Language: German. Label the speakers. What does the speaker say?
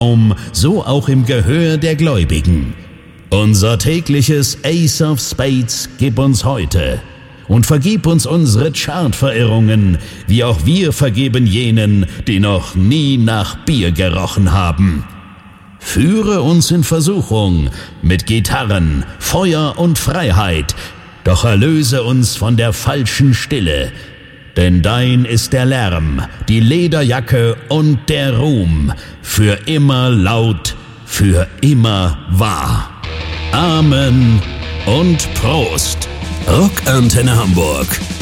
Speaker 1: so auch im Gehör der Gläubigen. Unser tägliches Ace of Spades gib uns heute und vergib uns unsere Chartverirrungen, wie auch wir vergeben jenen, die noch nie nach Bier gerochen haben. Führe uns in Versuchung mit Gitarren, Feuer und Freiheit, doch erlöse uns von der falschen Stille. Denn dein ist der Lärm, die Lederjacke und der Ruhm, für immer laut, für immer wahr. Amen und Prost. Rockantenne Hamburg.